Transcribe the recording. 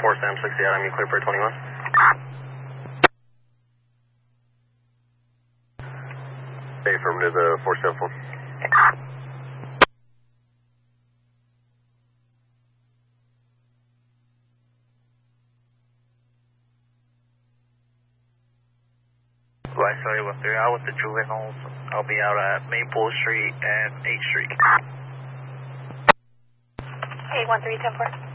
4 Sam 60 Adam, you clear for 21? Hey, affirmative, 4 Sam 4. Right, sorry, 13, out with the juveniles. I'll be out at Maple Street and 8th Street. 813, 10-4.